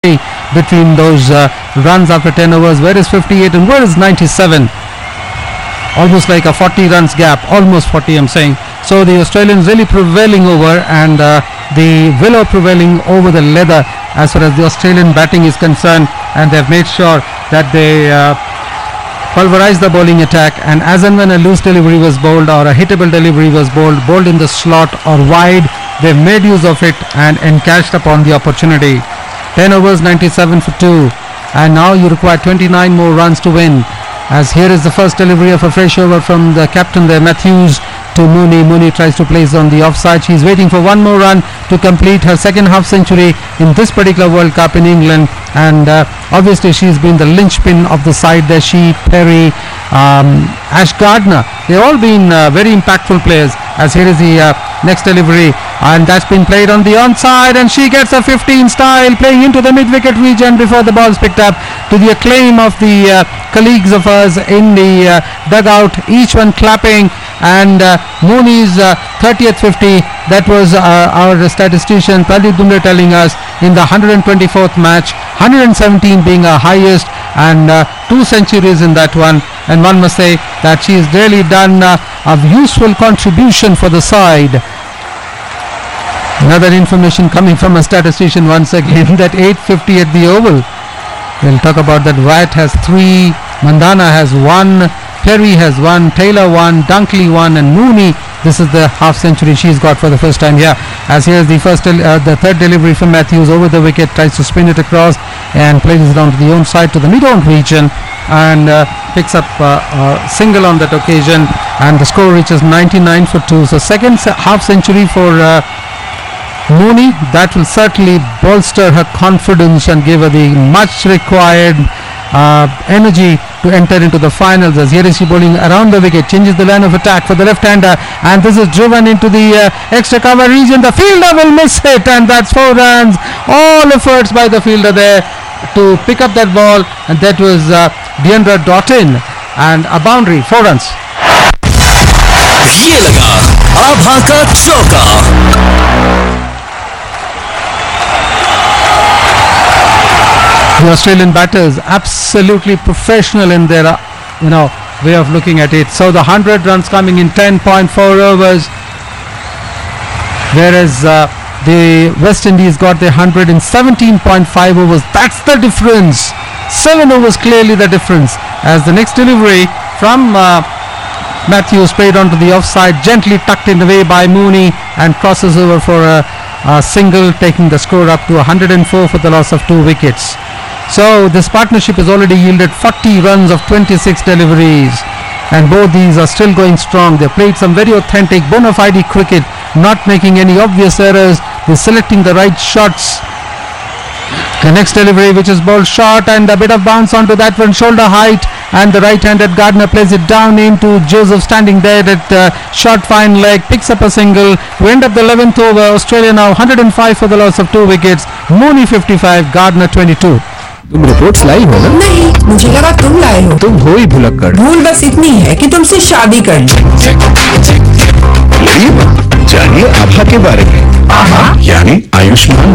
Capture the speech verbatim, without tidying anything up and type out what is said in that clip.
between those uh, runs after ten overs. Where is fifty-eight and where is ninety-seven? Almost like a forty runs gap, almost forty I'm saying. So the Australians really prevailing over, and uh, the willow prevailing over the leather as far as the Australian batting is concerned, and they've made sure that they uh, pulverize the bowling attack, and as and when a loose delivery was bowled or a hittable delivery was bowled, bowled in the slot or wide, they've made use of it and encashed upon the opportunity. ten overs, ninety-seven for two, and now you require twenty-nine more runs to win, as here is the first delivery of a fresh over from the captain there, Matthews, to Mooney. Mooney tries to place on the offside. She's waiting for one more run to complete her second half century in this particular World Cup in England, and uh, obviously she's been the linchpin of the side there. She, Perry, um, Ash Gardner, they've all been uh, very impactful players, as here is the uh, next delivery, and that's been played on the onside, and she gets a fifteen style, playing into the mid-wicket region before the ball's picked up, to the acclaim of the uh, colleagues of us in the uh, dugout, each one clapping. And uh, Mooney's uh, thirtieth fifty, that was uh, our statistician Pradeep Dumre telling us, in the one hundred twenty-fourth match, one hundred seventeen being our highest, and uh, two centuries in that one. And one must say that she has really done uh, a useful contribution for the side. Another information coming from a statistician once again, that eight fifty at the Oval. We'll talk about that. Wyatt has three, Mandana has one, Perry has one, Taylor one, Dunkley one, and Mooney, this is the half century she's got for the first time here. As here's the first, uh, the third delivery from Matthews over the wicket, tries to spin it across and plays it down to the own side to the mid-on region, and uh, picks up uh, a single on that occasion, and the score reaches ninety-nine for two. So second half century for uh, Mooney, that will certainly bolster her confidence and give her the much required uh, energy to enter into the finals. As here is she bowling around the wicket, changes the line of attack for the left-hander, and this is driven into the uh, extra cover region. The fielder will miss it, and that's four runs. All efforts by the fielder there to pick up that ball, and that was uh, Deandra Doughton, and a boundary, four runs. ये लगा आभा का चौका। The Australian batters absolutely professional in their, uh, you know, way of looking at it. So the one hundred runs coming in ten point four overs, whereas uh, the West Indies got their one hundred in seventeen point five overs. That's the difference. Seven overs clearly the difference. As the next delivery from uh, Matthews, played onto the offside, gently tucked in the way by Mooney, and crosses over for a, a single, taking the score up to one hundred four for the loss of two wickets. So this partnership has already yielded forty runs of twenty-six deliveries, and both these are still going strong. They played some very authentic bona fide cricket, not making any obvious errors. They're selecting the right shots. The next delivery, which is bowled short, and a bit of bounce onto that one, shoulder height, and the right-handed Gardner plays it down into Joseph, standing there at uh, short fine leg, picks up a single to end up the eleventh over. Australia now one hundred five for the loss of two wickets. Mooney fifty-five, Gardner twenty-two. तुम reports लाई हो ना? नहीं, मुझे लगा तुम लाए हो। तुम हो ही भुलक्कड़। भूल बस इतनी है कि तुमसे शादी कर ली। जानिए आभा के बारे में। आभा यानी आयुष्मान